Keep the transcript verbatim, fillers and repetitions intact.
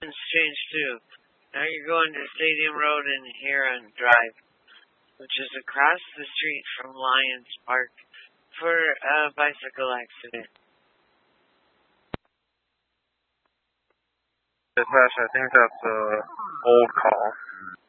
Change too. Now you're going to Stadium Road and Heron Drive, which is across the street from Lions Park, for a bicycle accident. Dispatch, I think that's a old call.